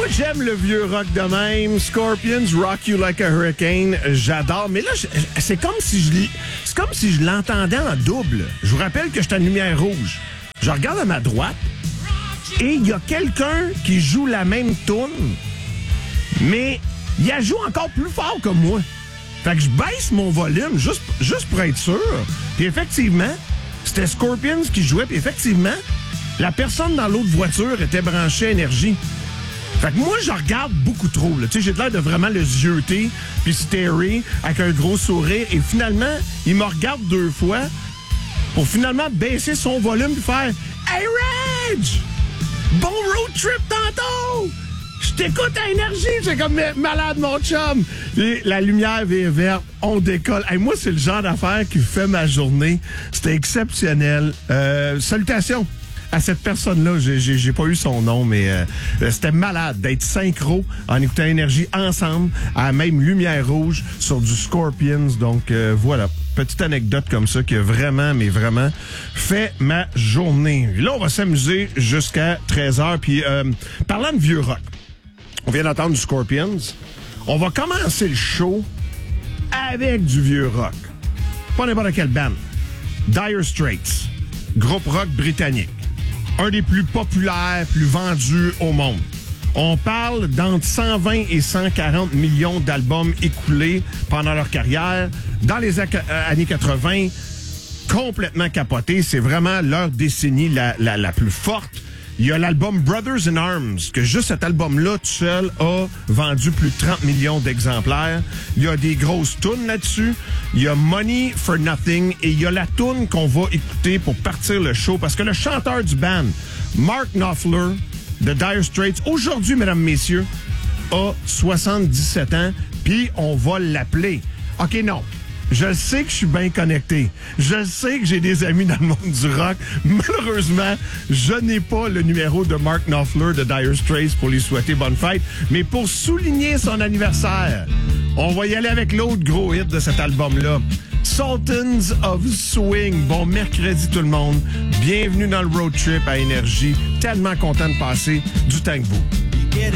j'aime le vieux rock de même. Scorpions, Rock You Like a Hurricane, j'adore. Mais là, c'est comme si je l'entendais en double. Je vous rappelle que je suis en lumière rouge. Je regarde à ma droite et il y a quelqu'un qui joue la même tune, mais il la joue encore plus fort que moi. Fait que je baisse mon volume juste pour être sûr. Puis effectivement, c'était Scorpions qui jouait. Puis effectivement, la personne dans l'autre voiture était branchée à énergie. Fait que moi, je regarde beaucoup trop. Tu sais, j'ai l'air de vraiment le zioter, puis starer avec un gros sourire. Et finalement, il me regarde 2 fois pour finalement baisser son volume et faire « Hey, Reg! Bon road trip tantôt! Je t'écoute à énergie! » C'est comme malade, mon chum! Et la lumière est verte, on décolle. Hey, moi, c'est le genre d'affaire qui fait ma journée. C'était exceptionnel. Salutations à cette personne-là. J'ai pas eu son nom, mais c'était malade d'être synchro en écoutant énergie ensemble à la même lumière rouge sur du Scorpions. Donc, voilà. Petite anecdote comme ça qui a vraiment, mais vraiment fait ma journée. Là, on va s'amuser jusqu'à 13h. Puis, parlant de vieux rock, on vient d'entendre du Scorpions. On va commencer le show avec du vieux rock. Pas n'importe quelle band. Dire Straits, groupe rock britannique. Un des plus populaires, plus vendus au monde. On parle d'entre 120 et 140 millions d'albums écoulés pendant leur carrière. Dans les années 80, complètement capotés. C'est vraiment leur décennie la plus forte. Il y a l'album Brothers in Arms, que juste cet album-là, tout seul, a vendu plus de 30 millions d'exemplaires. Il y a des grosses tunes là-dessus. Il y a Money for Nothing. Et il y a la tune qu'on va écouter pour partir le show. Parce que le chanteur du band, Mark Knopfler, de Dire Straits, aujourd'hui, mesdames, messieurs, a 77 ans. Puis on va l'appeler. OK, non. Je sais que je suis bien connecté. Je sais que j'ai des amis dans le monde du rock. Malheureusement, je n'ai pas le numéro de Mark Knopfler de Dire Straits pour lui souhaiter bonne fête. Mais pour souligner son anniversaire, on va y aller avec l'autre gros hit de cet album-là. Sultans of Swing. Bon mercredi tout le monde. Bienvenue dans le road trip à Énergie. Tellement content de passer du temps que vous.